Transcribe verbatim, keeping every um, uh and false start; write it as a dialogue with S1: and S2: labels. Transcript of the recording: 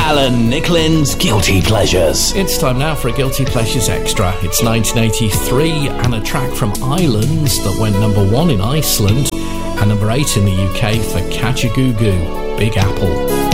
S1: Alan Nicklin's Guilty Pleasures.
S2: It's time now for a Guilty Pleasures Extra. It's nineteen eighty-three and a track from Islands that went number one in Iceland and number eight in the U K for Kajagoogoo, Big Apple.